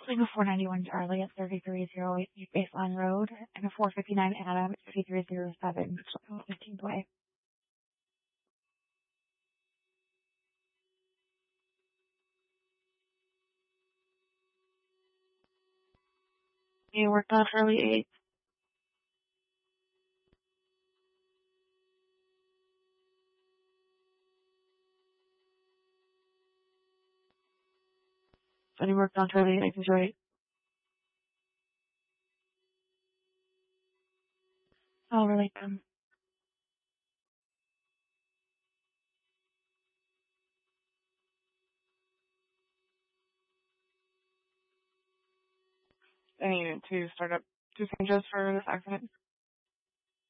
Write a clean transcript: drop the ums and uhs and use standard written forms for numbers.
Leaving a 491 Charlie at 3308 Baseline Road and a 459 Adam at 5307 15th Way. You worked on Charlie 8. So you worked on Charlie 8 Detroit. I'll relate them. I needed to start up 2 changes for this accident.